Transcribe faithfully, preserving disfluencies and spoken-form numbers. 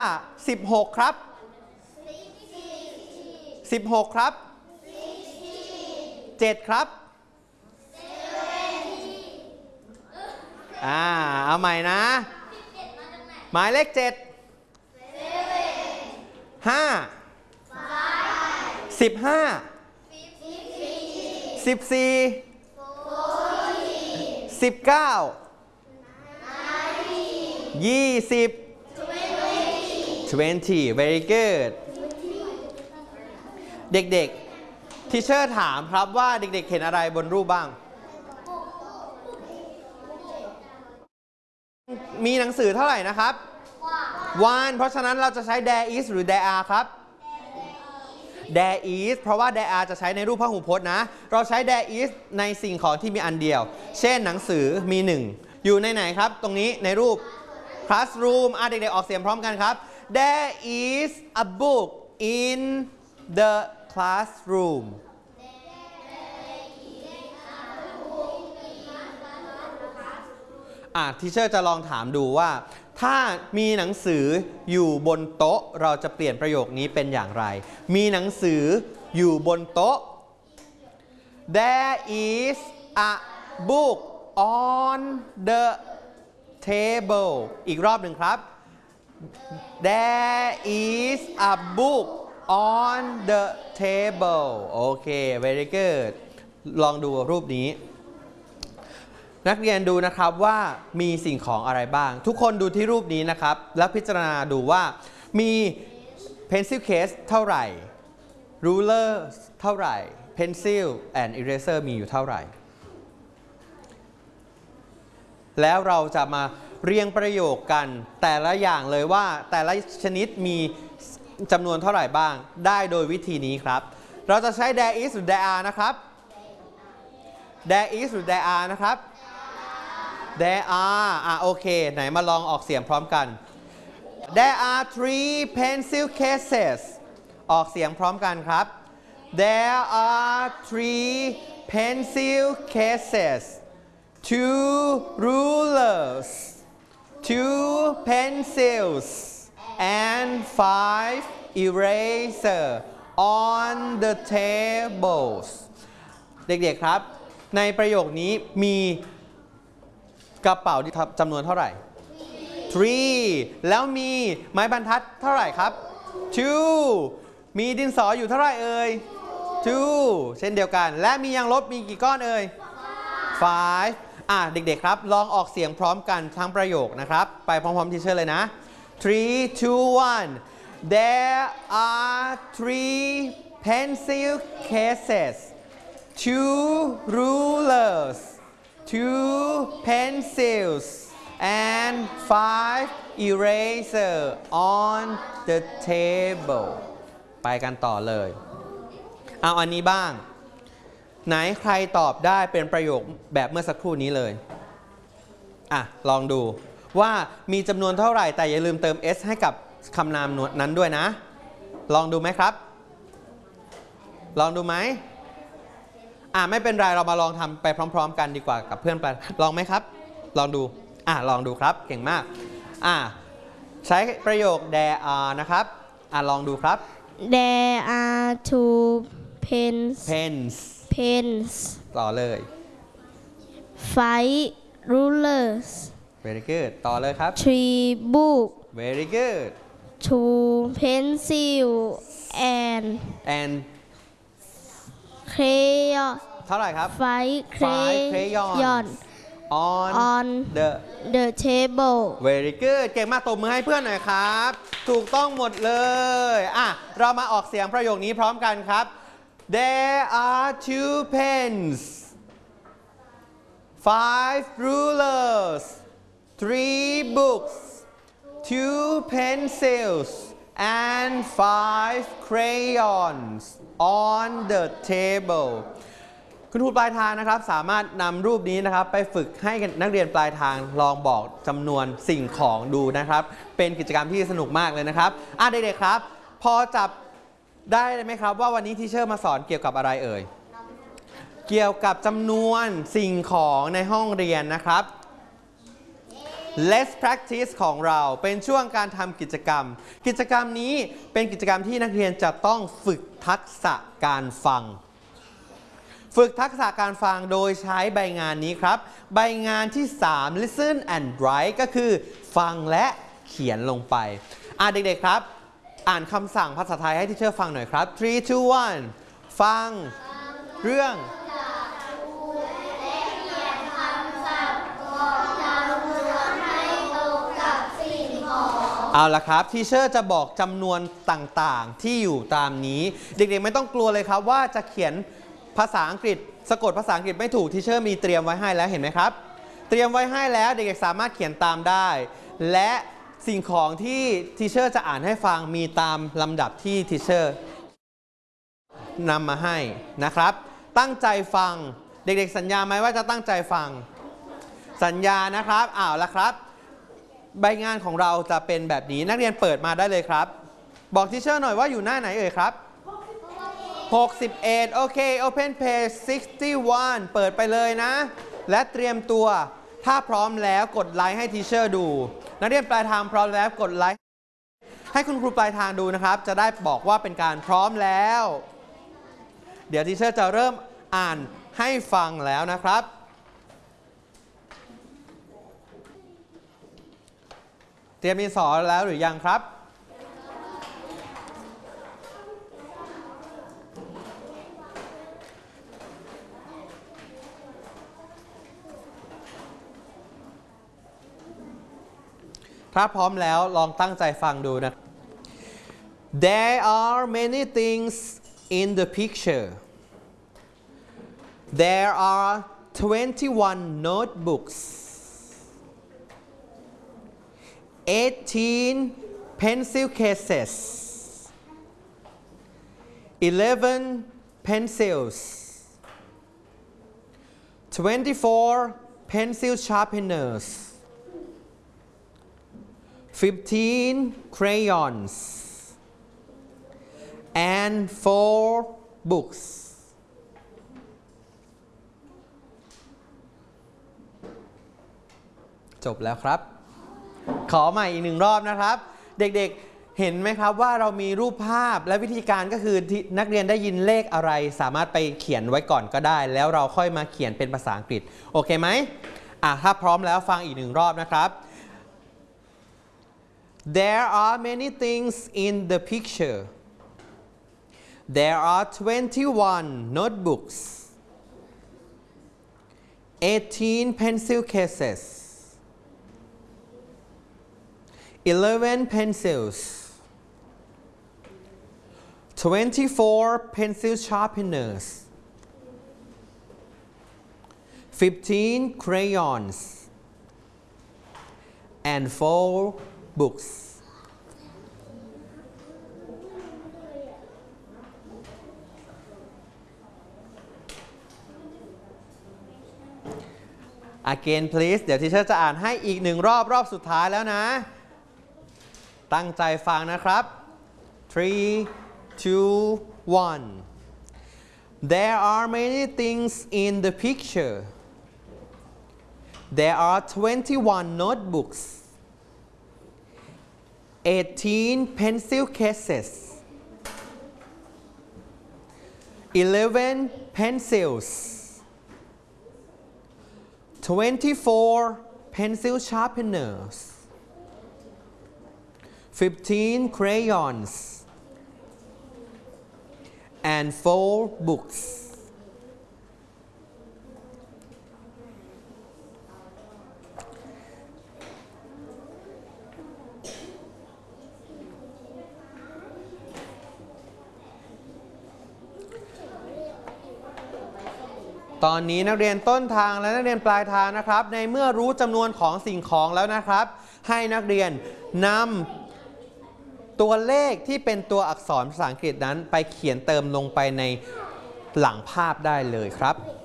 สิบหกครับสิบหกครับเจ็ดครับอ่าเอาใหม่นะหมายเลขเจ็ดห้าสิบห้าสิบสี่สิบเก้ายี่สิบtwenty very good เด็กๆทีเชอร์ถามครับว่าเด็กๆเห็นอะไรบนรูปบ้างมีหนังสือเท่าไหร่นะครับ one เพราะฉะนั้นเราจะใช้ there is หรือ there are ครับ there is เพราะว่า there are จะใช้ในรูปพหูพจน์นะเราใช้ there is ในสิ่งของที่มีอันเดียวเช่นหนังสือมีหนึ่งอยู่ในไหนครับตรงนี้ในรูป classroom อ่ะเด็กๆออกเสียงพร้อมกันครับ there is a book in the classroom อ่ะทีเชอร์จะลองถามดูว่าถ้ามีหนังสืออยู่บนโต๊ะเราจะเปลี่ยนประโยคนี้เป็นอย่างไรมีหนังสืออยู่บนโต๊ะ there is a book on the table อีกรอบหนึ่งครับ there is a book on the table โอเค very good ลองดูรูปนี้นักเรียนดูนะครับว่ามีสิ่งของอะไรบ้างทุกคนดูที่รูปนี้นะครับแล้วพิจารณาดูว่ามี pencil case เท่าไหร่ ruler เท่าไหร่ pencil and eraser มีอยู่เท่าไหร่แล้วเราจะมาเรียงประโยคกันแต่ละอย่างเลยว่าแต่ละชนิดมีจำนวนเท่าไหร่บ้างได้โดยวิธีนี้ครับเราจะใช้ there is หรือ there are นะครับ there is หรือ there are นะครับ there are อ่ะโอเคไหนมาลองออกเสียงพร้อมกัน there are three pencil cases ออกเสียงพร้อมกันครับ there are three pencil cases two rulers two pencils and five eraser on the tables เด็กๆครับในประโยคนี้มีกระเป๋าที่จำนวนเท่าไหร่ three แล้วมีไม้บรรทัดเท่าไหร่ครับ two มีดินสออยู่เท่าไหร่เอ่ย two เช่นเดียวกันและมียางลบมีกี่ก้อนเอ่ย five อ่ะเด็กๆครับลองออกเสียงพร้อมกันทั้งประโยคนะครับไปพร้อมๆทีเชอร์เลยนะ three two one there are three pencil cases two rulers two pencils and five eraser on the table ไปกันต่อเลยเอาอันนี้บ้างไหนใครตอบได้เป็นประโยคแบบเมื่อสักครู่นี้เลยอ่ะลองดูว่ามีจำนวนเท่าไหร่แต่อย่าลืมเติม s ให้กับคำนามนั้นด้วยนะลองดูไหมครับลองดูไหมอ่ะไม่เป็นไรเรามาลองทำไปพร้อมๆกันดีกว่ากับเพื่อนไปลองไหมครับลองดูอ่ะลองดูครับเก่งมากอ่ะใช้ประโยค there are นะครับอ่ะลองดูครับ there are two pens pens pens ต่อเลย five rulers very good ต่อเลยครับ three book very good two pencil and and crayon เท่าไหร่ครับ five crayon on on the the table very good เก่งมากตบมือให้เพื่อนหน่อยครับถูกต้องหมดเลยอ่ะเรามาออกเสียงประโยคนี้พร้อมกันครับ there are two pens five rulers three books two pencils and five crayons on the table คุณครูปลายทางนะครับสามารถนำรูปนี้นะครับไปฝึกให้นักเรียนปลายทางลองบอกจำนวนสิ่งของดูนะครับเป็นกิจกรรมที่สนุกมากเลยนะครับอ่ะเด็กๆครับพอจับได้ไหมครับว่าวันนี้ทีเชอร์มาสอนเกี่ยวกับอะไรเอ่ยเกี่ยวกับจำนวนสิ่งของในห้องเรียนนะครับ Let's practice ของเราเป็นช่วงการทำกิจกรรมกิจกรรมนี้เป็นกิจกรรมที่นักเรียนจะต้องฝึกทักษะการฟังฝึกทักษะการฟังโดยใช้ใบงานนี้ครับใบงานที่สาม listen and write ก็คือฟังและเขียนลงไปอ่ะเด็กๆครับอ่านคำสั่งภาษาไทยให้ที่เชอร์ฟังหน่อยครับ three two one ฟังเรื่องเอาละครับทีเชอร์จะบอกจำนวนต่างๆที่อยู่ตามนี้เด็กๆไม่ต้องกลัวเลยครับว่าจะเขียนภาษาอังกฤษสะกดภาษาอังกฤษไม่ถูกทีเชอร์มีเตรียมไว้ให้แล้วเห็นไหมครับเตรียมไว้ให้แล้วเด็กๆสามารถเขียนตามได้และสิ่งของที่ทีเชอร์จะอ่านให้ฟังมีตามลำดับที่ทีเชอร์นำมาให้นะครับตั้งใจฟังเด็กๆสัญญาไหมว่าจะตั้งใจฟังสัญญานะครับอ้าวละครับใบงานของเราจะเป็นแบบนี้นักเรียนเปิดมาได้เลยครับบอกทีเชอร์หน่อยว่าอยู่หน้าไหนเอ่ยครับหกสิบเอ็ดโอเค Open Page หกสิบเอ็ดเปิดไปเลยนะและเตรียมตัวถ้าพร้อมแล้วกดไลค์ให้ทีเชอร์ดูนักเรียนปลายทางพร้อมแล้วกดไลค์ให้คุณครูปลายทางดูนะครับจะได้บอกว่าเป็นการพร้อมแล้วเดี๋ยวทีเชอร์จะเริ่มอ่านให้ฟังแล้วนะครับเตรียมดินสอแล้วหรือยังครับถ้าพร้อมแล้วลองตั้งใจฟังดูนะ There are many things in the picture. There are twenty-one notebooks, eighteen pencil cases, eleven pencils, twenty-four pencil sharpeners.fifteen crayons and four books จบแล้วครับขอใหม่อีกหนึ่งรอบนะครับเด็กๆเห็นไหมครับว่าเรามีรูปภาพและวิธีการก็คือนักเรียนได้ยินเลขอะไรสามารถไปเขียนไว้ก่อนก็ได้แล้วเราค่อยมาเขียนเป็นภาษาอังกฤษโอเคไหมอ่ะถ้าพร้อมแล้วฟังอีกหนึ่งรอบนะครับThere are many things in the picture. There are twenty-one notebooks, eighteen pencil cases, eleven pencils, twenty-four pencil sharpeners, fifteen crayons, and four books again please เดี๋ยวทีเชอร์จะอ่านให้อีกหนึ่งรอบรอบสุดท้ายแล้วนะตั้งใจฟังนะครับ three two one There are many things in the picture. There are twenty-one notebooks, eighteen pencil cases, eleven pencils, twenty-four pencil sharpeners, fifteen crayons, and four books.ตอนนี้นักเรียนต้นทางและนักเรียนปลายทางนะครับในเมื่อรู้จำนวนของสิ่งของแล้วนะครับให้นักเรียนนำตัวเลขที่เป็นตัวอักษรภาษาอังกฤษนั้นไปเขียนเติมลงไปในหลังภาพได้เลยครับ